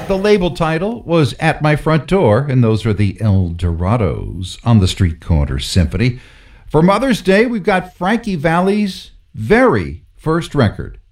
The label title was At My Front Door, and those are the El Dorados on the Street Corner Symphony. For Mother's Day, we've got Frankie Valli's very first record.